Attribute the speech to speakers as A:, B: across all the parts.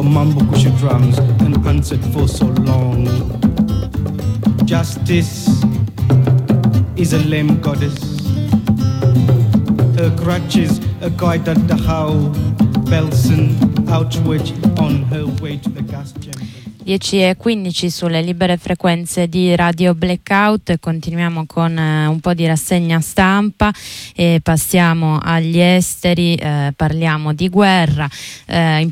A: Mumble cushion drums and answered for so long. Justice is a lame goddess. Her crutches a guide at the how. Belson outward on her way to the gas chamber.
B: 10:15 sulle libere frequenze di Radio Blackout. Continuiamo con un po' di rassegna stampa e passiamo agli esteri. Parliamo di guerra, in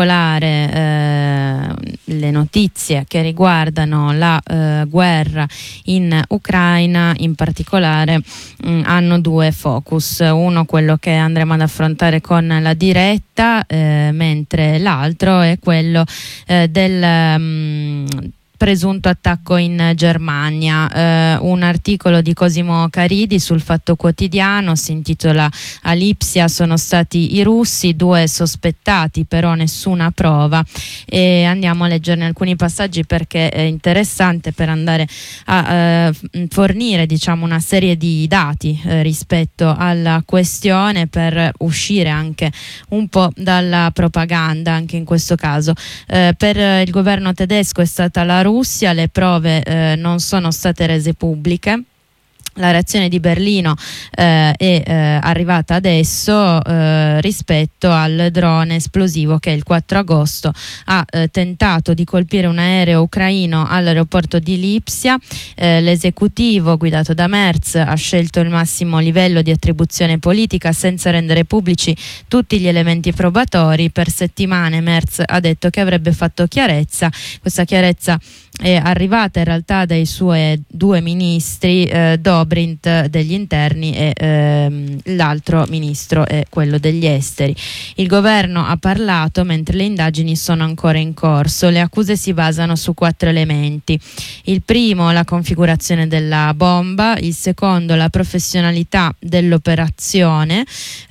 B: particolare le notizie che riguardano la guerra in Ucraina in particolare hanno due focus: uno quello che andremo ad affrontare con la diretta, mentre l'altro è quello del presunto attacco in Germania. Un articolo di Cosimo Caridi sul Fatto Quotidiano si intitola "A Lipsia sono stati i russi, 2 sospettati però nessuna prova", e andiamo a leggerne alcuni passaggi perché è interessante, per andare a fornire una serie di dati rispetto alla questione, per uscire anche un po' dalla propaganda anche in questo caso. Per il governo tedesco è stata la Russia, le prove non sono state rese pubbliche. La reazione di Berlino è arrivata adesso rispetto al drone esplosivo che il 4 agosto ha tentato di colpire un aereo ucraino all'aeroporto di Lipsia. L'esecutivo guidato da Merz ha scelto il massimo livello di attribuzione politica senza rendere pubblici tutti gli elementi probatori. Per settimane Merz ha detto che avrebbe fatto chiarezza. Questa chiarezza è arrivata in realtà dai suoi 2 ministri, Dobrindt degli interni e l'altro ministro è quello degli esteri. Il governo ha parlato mentre le indagini sono ancora in corso. Le accuse si basano su 4 elementi: il primo, la configurazione della bomba; il secondo, la professionalità dell'operazione.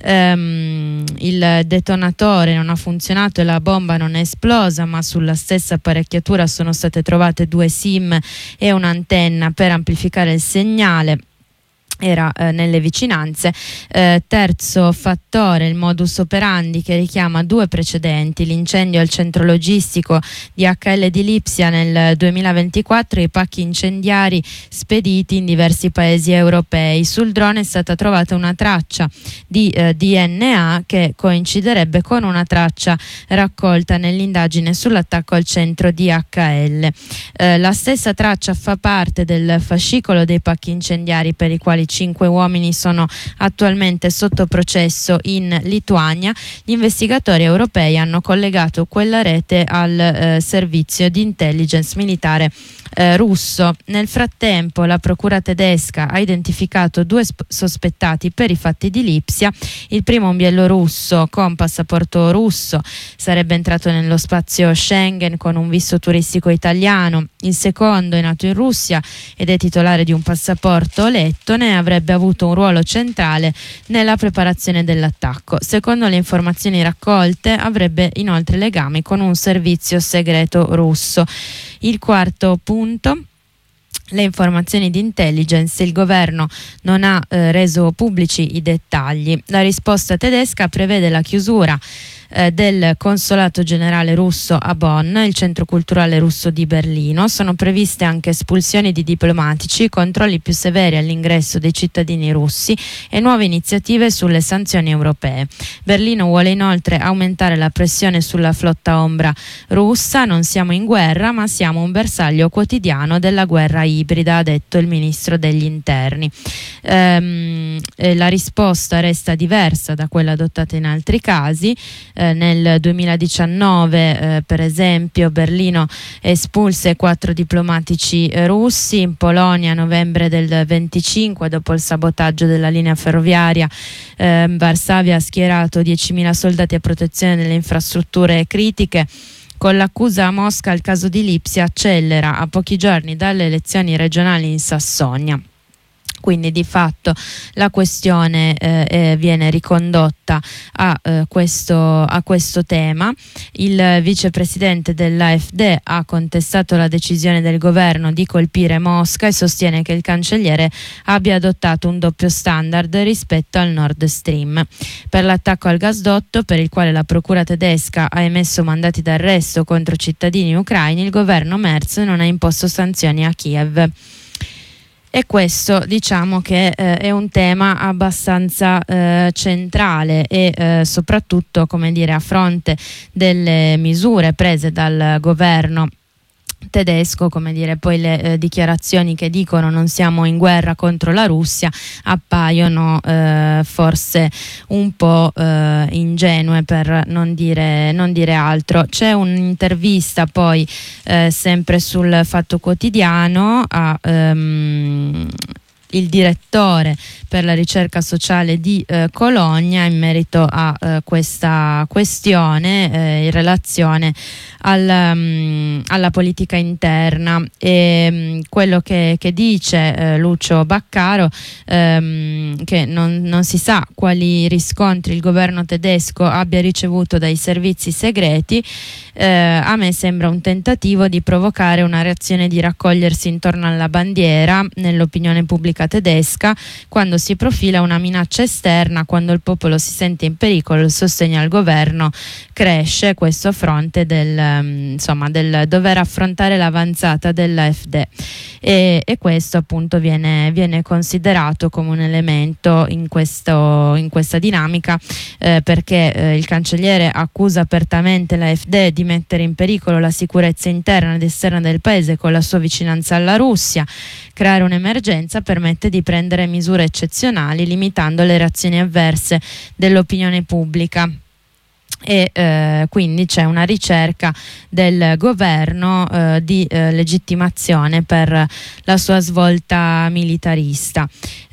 B: Il detonatore non ha funzionato e la bomba non è esplosa, ma sulla stessa apparecchiatura sono state trovate 2 SIM e un'antenna per amplificare il segnale. Era nelle vicinanze. Terzo fattore, il modus operandi che richiama 2 precedenti: l'incendio al centro logistico di HL di Lipsia nel 2024 e i pacchi incendiari spediti in diversi paesi europei.Sul drone è stata trovata una traccia di DNA che coinciderebbe con una traccia raccolta nell'indagine sull'attacco al centro di HL. La stessa traccia fa parte del fascicolo dei pacchi incendiari per i quali 5 uomini sono attualmente sotto processo in Lituania. Gli investigatori europei hanno collegato quella rete al servizio di intelligence militare russo. Nel frattempo la procura tedesca ha identificato 2 sospettati per i fatti di Lipsia. Il primo, un bielorusso con passaporto russo, sarebbe entrato nello spazio Schengen con un visto turistico italiano. Il secondo è nato in Russia ed è titolare di un passaporto lettone e avrebbe avuto un ruolo centrale nella preparazione dell'attacco. Secondo le informazioni raccolte, avrebbe inoltre legami con un servizio segreto russo. Il quarto punto, le informazioni di intelligence. Il governo non ha reso pubblici i dettagli. La risposta tedesca prevede la chiusura del consolato generale russo a Bonn, il centro culturale russo di Berlino. Sono previste anche espulsioni di diplomatici, controlli più severi all'ingresso dei cittadini russi e nuove iniziative sulle sanzioni europee. Berlino vuole inoltre aumentare la pressione sulla flotta ombra russa. Non siamo in guerra, ma siamo un bersaglio quotidiano della guerra ibrida, ha detto il ministro degli interni. La risposta resta diversa da quella adottata in altri casi. Nel 2019 per esempio Berlino espulse 4 diplomatici russi. In Polonia a novembre del 25, dopo il sabotaggio della linea ferroviaria, Varsavia ha schierato 10.000 soldati a protezione delle infrastrutture critiche. Con l'accusa a Mosca, il caso di Lipsia accelera a pochi giorni dalle elezioni regionali in Sassonia. Quindi di fatto la questione viene ricondotta a questo tema. Il vicepresidente dell'AfD ha contestato la decisione del governo di colpire Mosca e sostiene che il cancelliere abbia adottato un doppio standard rispetto al Nord Stream. Per l'attacco al gasdotto, per il quale la procura tedesca ha emesso mandati d'arresto contro cittadini ucraini, il governo Merz non ha imposto sanzioni a Kiev. E questo diciamo che è un tema abbastanza centrale e soprattutto, come dire, a fronte delle misure prese dal governo tedesco, come dire, poi le dichiarazioni che dicono non siamo in guerra contro la Russia appaiono forse un po' ingenue, per non dire altro. C'è un'intervista poi sempre sul Fatto Quotidiano a il direttore per la ricerca sociale di Cologna in merito a questa questione in relazione alla politica interna, e quello che dice Lucio Baccaro, che non si sa quali riscontri il governo tedesco abbia ricevuto dai servizi segreti. A me sembra un tentativo di provocare una reazione di raccogliersi intorno alla bandiera nell'opinione pubblica tedesca quando si profila una minaccia esterna, quando il popolo si sente in pericolo, il sostegno al governo cresce, questo a fronte del dover affrontare l'avanzata dell'AfD, e questo appunto viene considerato come un elemento in questa dinamica, perché il cancelliere accusa apertamente l'AfD di mettere in pericolo la sicurezza interna ed esterna del paese con la sua vicinanza alla Russia. Creare un'emergenza permette di prendere misure eccezionali limitando le reazioni avverse dell'opinione pubblica. E quindi c'è una ricerca del governo di legittimazione per la sua svolta militarista.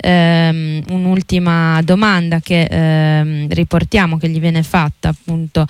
B: Un'ultima domanda che riportiamo, che gli viene fatta appunto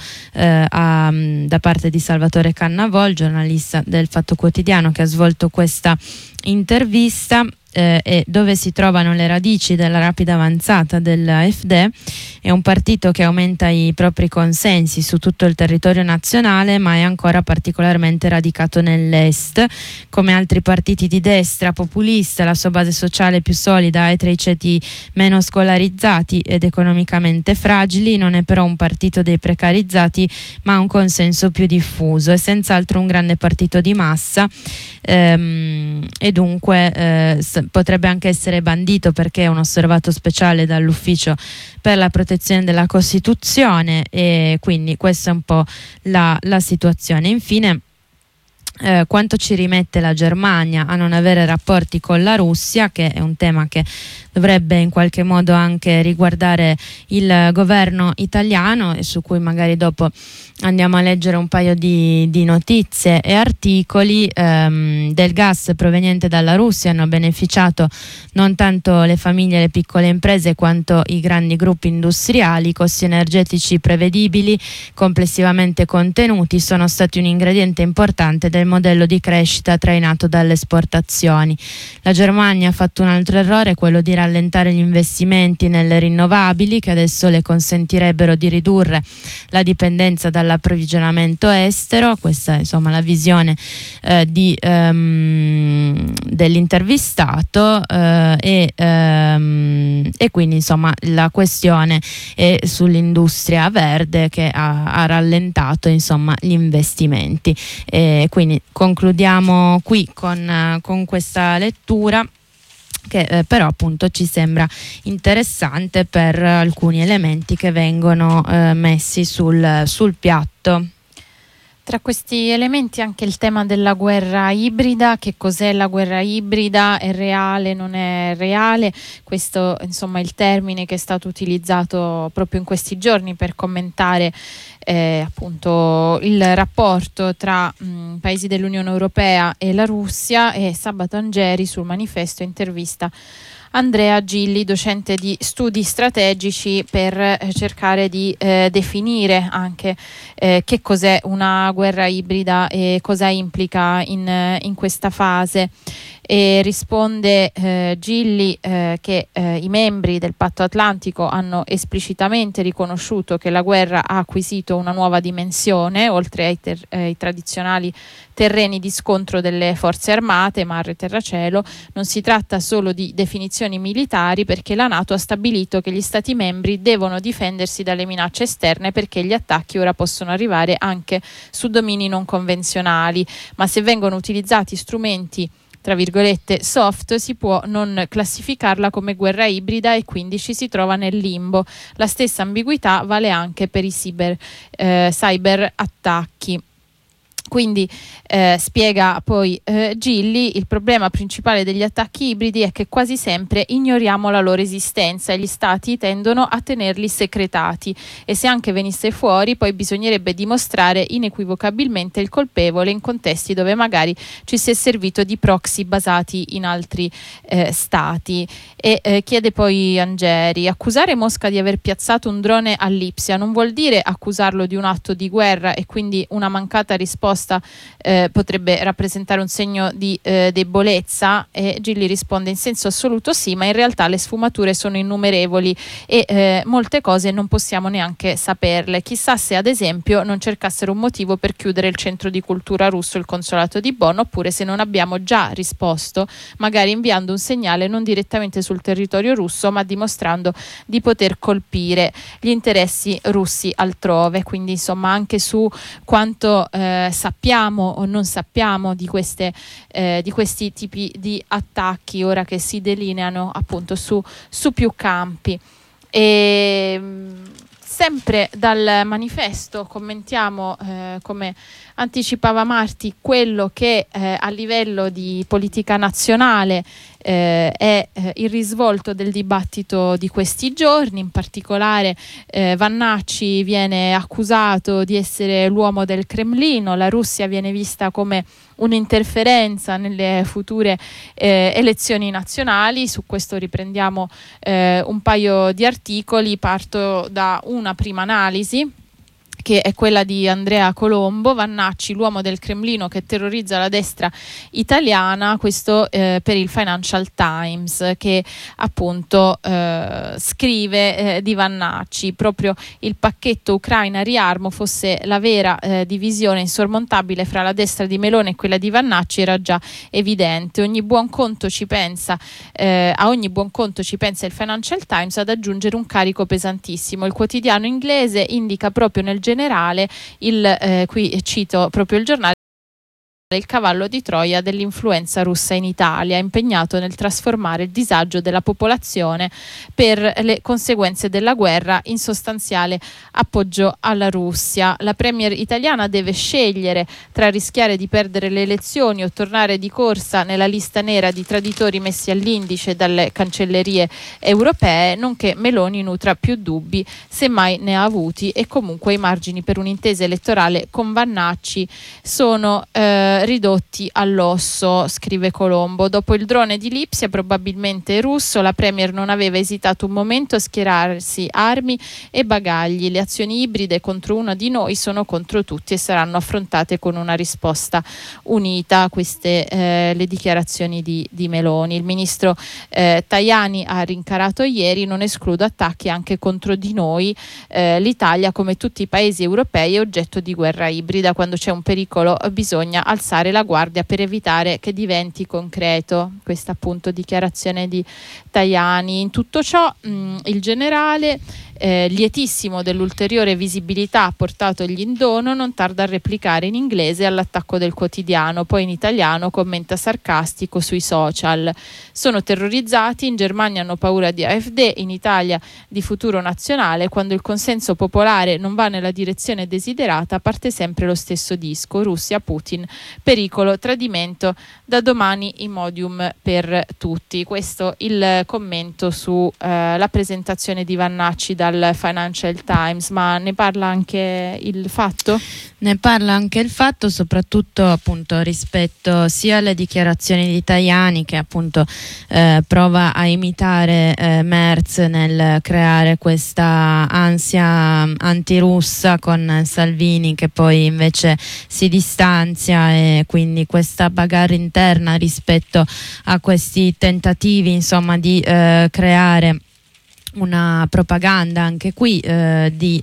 B: da parte di Salvatore Cannavò, giornalista del Fatto Quotidiano che ha svolto questa intervista, e dove si trovano le radici della rapida avanzata dell'AfD. È un partito che aumenta i propri consensi su tutto il territorio nazionale, ma è ancora particolarmente radicato nell'est. Come altri partiti di destra populista, la sua base sociale più solida è tra i ceti meno scolarizzati ed economicamente fragili. Non è però un partito dei precarizzati, ma un consenso più diffuso. È senz'altro un grande partito di massa, e dunque potrebbe anche essere bandito perché è un osservato speciale dall'Ufficio per la protezione della Costituzione, e quindi questa è un po' la situazione. Infine, quanto ci rimette la Germania a non avere rapporti con la Russia, che è un tema che dovrebbe in qualche modo anche riguardare il governo italiano e su cui magari dopo andiamo a leggere un paio di notizie e articoli. Del gas proveniente dalla Russia hanno beneficiato non tanto le famiglie e le piccole imprese quanto i grandi gruppi industriali. Costi energetici prevedibili, complessivamente contenuti, sono stati un ingrediente importante del modello di crescita trainato dalle esportazioni. La Germania ha fatto un altro errore, quello di rallentare gli investimenti nelle rinnovabili, che adesso le consentirebbero di ridurre la dipendenza dall'approvvigionamento estero. Questa è insomma la visione dell'intervistato, e quindi insomma la questione è sull'industria verde che ha rallentato insomma gli investimenti. Quindi concludiamo qui con questa lettura, che però appunto ci sembra interessante per alcuni elementi che vengono messi sul piatto.
C: Tra questi elementi anche il tema della guerra ibrida. Che cos'è la guerra ibrida? È reale, non è reale? Questo insomma è il termine che è stato utilizzato proprio in questi giorni per commentare appunto il rapporto tra paesi dell'Unione Europea e la Russia. E sabato Angeri sul Manifesto intervista Andrea Gilli, docente di studi strategici, per cercare di definire anche che cos'è una guerra ibrida e cosa implica in questa fase. e risponde Gilli che i membri del Patto Atlantico hanno esplicitamente riconosciuto che la guerra ha acquisito una nuova dimensione, oltre ai tradizionali terreni di scontro delle forze armate, mare e terracielo. Non si tratta solo di definizioni militari, perché la NATO ha stabilito che gli Stati membri devono difendersi dalle minacce esterne, perché gli attacchi ora possono arrivare anche su domini non convenzionali, ma se vengono utilizzati strumenti tra virgolette soft, si può non classificarla come guerra ibrida e quindi ci si trova nel limbo. La stessa ambiguità vale anche per i cyber attacchi. Quindi spiega poi Gilli, il problema principale degli attacchi ibridi è che quasi sempre ignoriamo la loro esistenza e gli stati tendono a tenerli secretati, e se anche venisse fuori poi bisognerebbe dimostrare inequivocabilmente il colpevole in contesti dove magari ci si è servito di proxy basati in altri stati. E chiede poi Angeri: accusare Mosca di aver piazzato un drone a Lipsia non vuol dire accusarlo di un atto di guerra, e quindi una mancata risposta potrebbe rappresentare un segno di debolezza? E Gilli risponde: in senso assoluto sì, ma in realtà le sfumature sono innumerevoli e molte cose non possiamo neanche saperle. Chissà se ad esempio non cercassero un motivo per chiudere il centro di cultura russo, il consolato di Bonn, oppure se non abbiamo già risposto, magari inviando un segnale non direttamente sul territorio russo, ma dimostrando di poter colpire gli interessi russi altrove. Quindi insomma anche su quanto sappiamo o non sappiamo di questi tipi di attacchi ora che si delineano appunto su più campi. E sempre dal manifesto commentiamo, come anticipava Marti, quello che a livello di politica nazionale è il risvolto del dibattito di questi giorni. In particolare Vannacci viene accusato di essere l'uomo del Cremlino, la Russia viene vista come un'interferenza nelle future elezioni nazionali. Su questo riprendiamo un paio di articoli, parto da una prima analisi che è quella di Andrea Colombo. Vannacci, l'uomo del Cremlino che terrorizza la destra italiana, questo per il Financial Times, che appunto scrive di Vannacci: proprio il pacchetto Ucraina riarmo fosse la vera divisione insormontabile fra la destra di Meloni e quella di Vannacci era già evidente. A ogni buon conto ci pensa il Financial Times ad aggiungere un carico pesantissimo. Il quotidiano inglese indica proprio nel generale, qui cito proprio il giornale, il cavallo di Troia dell'influenza russa in Italia, impegnato nel trasformare il disagio della popolazione per le conseguenze della guerra in sostanziale appoggio alla Russia. La premier italiana deve scegliere tra rischiare di perdere le elezioni o tornare di corsa nella lista nera di traditori messi all'indice dalle cancellerie europee, nonché Meloni nutra più dubbi, se mai ne ha avuti, e comunque i margini per un'intesa elettorale con Vannacci sono ridotti all'osso, scrive Colombo. Dopo il drone di Lipsia, probabilmente russo, la premier non aveva esitato un momento a schierarsi armi e bagagli. Le azioni ibride contro uno di noi sono contro tutti e saranno affrontate con una risposta unita. Queste le dichiarazioni di Meloni. Il ministro Tajani ha rincarato ieri: non escludo attacchi anche contro di noi. L'Italia, come tutti i paesi europei, è oggetto di guerra ibrida. Quando c'è un pericolo bisogna alzare la guardia per evitare che diventi concreto. Questa appunto dichiarazione di Tajani. In tutto ciò il generale, lietissimo dell'ulteriore visibilità portatogli in dono, non tarda a replicare in inglese all'attacco del quotidiano, poi in italiano commenta sarcastico sui social: sono terrorizzati, in Germania hanno paura di AfD, in Italia di Futuro Nazionale. Quando il consenso popolare non va nella direzione desiderata parte sempre lo stesso disco: Russia, Putin, pericolo, tradimento, da domani Imodium per tutti. Questo il commento su la presentazione di Vannacci dal Financial Times, ma ne parla anche il Fatto?
B: Ne parla anche il Fatto, soprattutto appunto rispetto sia alle dichiarazioni di Tajani, che appunto prova a imitare Merz nel creare questa ansia antirussa con Salvini, che poi invece si distanzia, e quindi questa bagarre interna rispetto a questi tentativi, insomma, di creare una propaganda anche qui di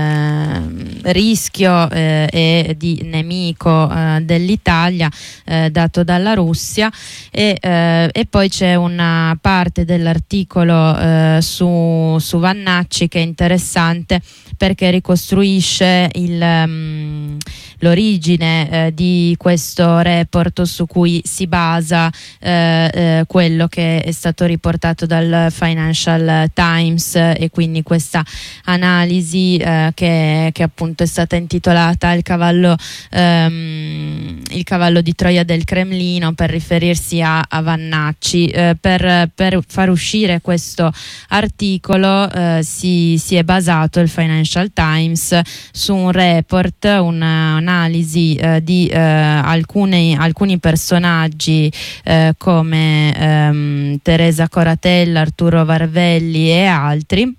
B: rischio e di nemico dell'Italia dato dalla Russia, e poi c'è una parte dell'articolo su Vannacci che è interessante, perché ricostruisce l'origine di questo report su cui si basa quello che è stato riportato dal Financial Times, e quindi questa analisi che appunto è stata intitolata il cavallo di Troia del Cremlino, per riferirsi a Vannacci. Per far uscire questo articolo si è basato il Financial Times su un report, un'analisi di alcuni personaggi come Teresa Coratella, Arturo Varvelli e altri,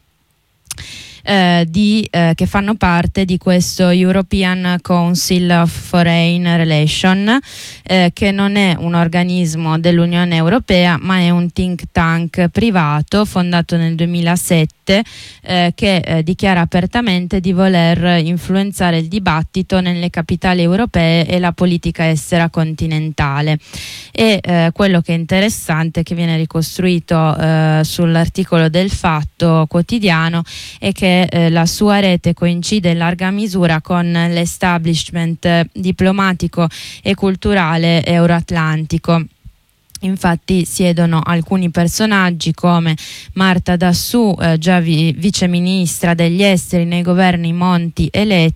B: che fanno parte di questo European Council of Foreign Relations, che non è un organismo dell'Unione Europea, ma è un think tank privato fondato nel 2007, che dichiara apertamente di voler influenzare il dibattito nelle capitali europee e la politica estera continentale. E quello che è interessante, che viene ricostruito sull'articolo del Fatto Quotidiano, è che la sua rete coincide in larga misura con l'establishment diplomatico e culturale euroatlantico. Infatti siedono alcuni personaggi come Marta Dassù, già viceministra degli esteri nei governi Monti e Letta,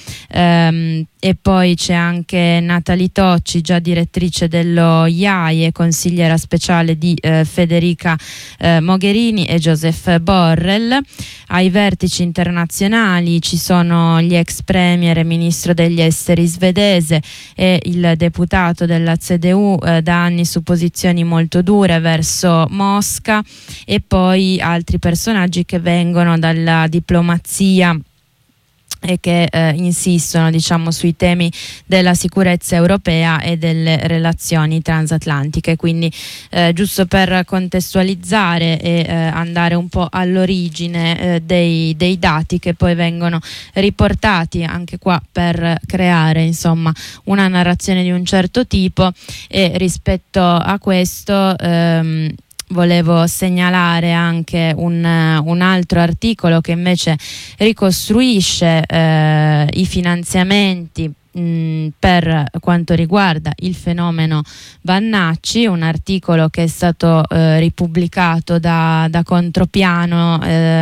B: e poi c'è anche Natalie Tocci, già direttrice dello IAI e consigliera speciale di Federica Mogherini, e Joseph Borrell. Ai vertici internazionali ci sono gli ex premier e ministro degli esteri svedese e il deputato della CDU, da anni su posizioni molto dure verso Mosca, e poi altri personaggi che vengono dalla diplomazia e che insistono, diciamo, sui temi della sicurezza europea e delle relazioni transatlantiche. Quindi giusto per contestualizzare e andare un po' all'origine dei dati che poi vengono riportati anche qua per creare, insomma, una narrazione di un certo tipo. E rispetto a questo volevo segnalare anche un altro articolo che invece ricostruisce i finanziamenti per quanto riguarda il fenomeno Vannacci, un articolo che è stato ripubblicato da Contropiano,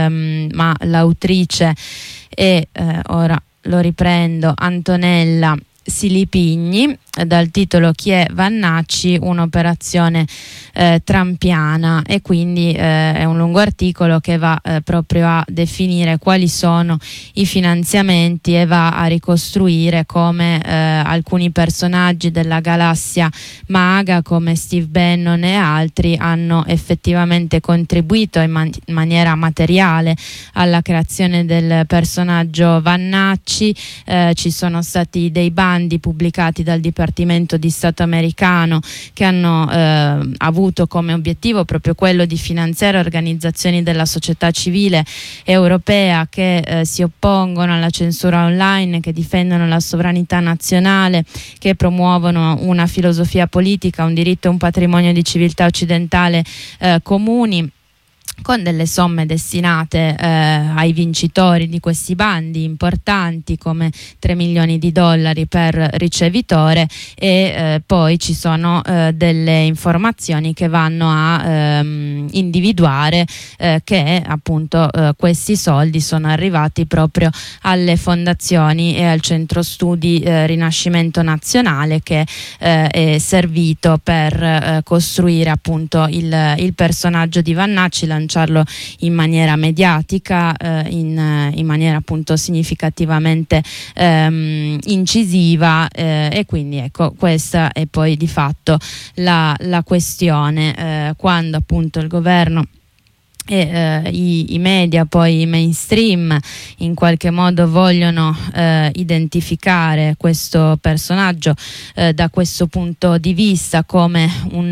B: ma l'autrice è, ora lo riprendo, Antonella Silipigni, dal titolo Chi è Vannacci? Un'operazione trampiana, e quindi è un lungo articolo che va proprio a definire quali sono i finanziamenti e va a ricostruire come alcuni personaggi della galassia maga come Steve Bannon e altri hanno effettivamente contribuito in maniera materiale alla creazione del personaggio Vannacci. Ci sono stati dei bandi pubblicati dal Dipartimento di Stato americano che hanno avuto come obiettivo proprio quello di finanziare organizzazioni della società civile europea che si oppongono alla censura online, che difendono la sovranità nazionale, che promuovono una filosofia politica, un diritto e un patrimonio di civiltà occidentale comuni, con delle somme destinate ai vincitori di questi bandi importanti come $3 milioni per ricevitore, e poi ci sono delle informazioni che vanno a individuare che appunto questi soldi sono arrivati proprio alle fondazioni e al centro studi Rinascimento Nazionale, che è servito per costruire appunto il personaggio di Vannacci, lanciare lanciarlo in maniera mediatica, in maniera appunto significativamente incisiva, e quindi ecco, questa è poi di fatto la questione, quando appunto il governo e i media, poi i mainstream, in qualche modo vogliono identificare questo personaggio da questo punto di vista come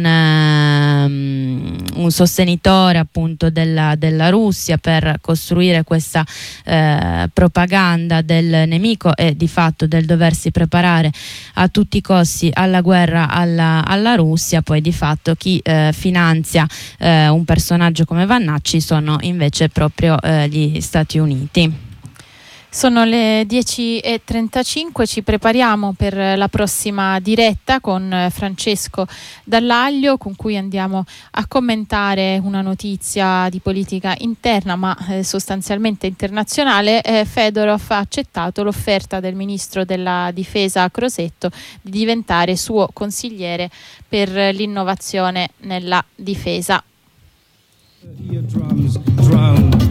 B: un sostenitore appunto della Russia, per costruire questa propaganda del nemico e di fatto del doversi preparare a tutti i costi alla guerra alla Russia. Poi di fatto chi finanzia un personaggio come Vannacci sono invece proprio gli Stati Uniti.
C: Sono le 10:35, ci prepariamo per la prossima diretta con Francesco Dallaglio, con cui andiamo a commentare una notizia di politica interna ma sostanzialmente internazionale. Fedorov ha accettato l'offerta del ministro della difesa Crosetto di diventare suo consigliere per l'innovazione nella difesa.
A: Eardrums drown.